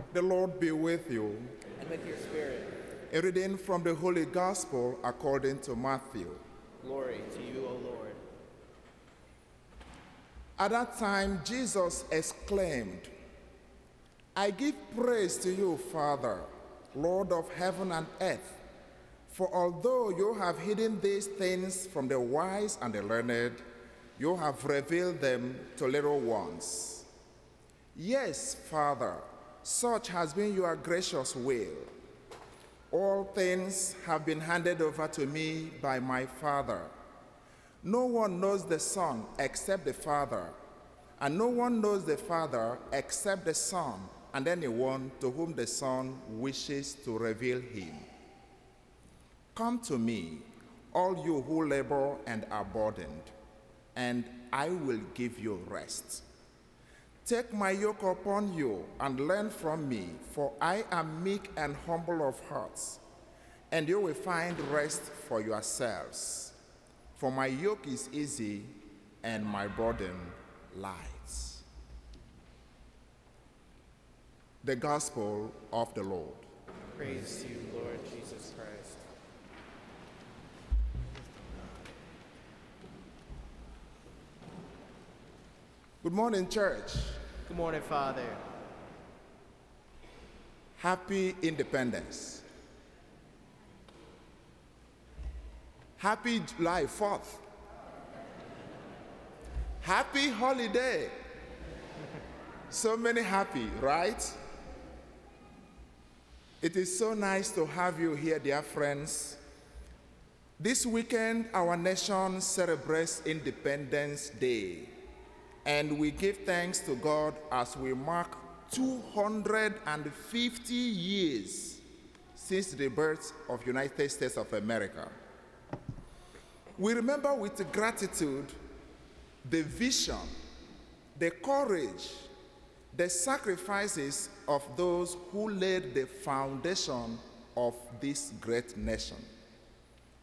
The Lord be with you. And with your spirit. A reading from the Holy Gospel according to Matthew. Glory to you, O Lord. At that time, Jesus exclaimed, "I give praise to you, Father, Lord of heaven and earth, for although you have hidden these things from the wise and the learned, you have revealed them to little ones. Yes, Father, such has been your gracious will. All things have been handed over to me by my Father. No one knows the Son except the Father, and no one knows the Father except the Son, and anyone to whom the Son wishes to reveal him. Come to me, all you who labor and are burdened, and I will give you rest. Take my yoke upon you and learn from me, for I am meek and humble of heart, and you will find rest for yourselves. For my yoke is easy and my burden light." The Gospel of the Lord. Praise to you, Lord Jesus Christ. Good morning, church. Good morning, Father. Happy Independence. Happy July 4th. Happy holiday. So many happy, right? It is so nice to have you here, dear friends. This weekend, our nation celebrates Independence Day, and we give thanks to God as we mark 250 years since the birth of United States of America. We remember with gratitude the vision, the courage, the sacrifices of those who laid the foundation of this great nation.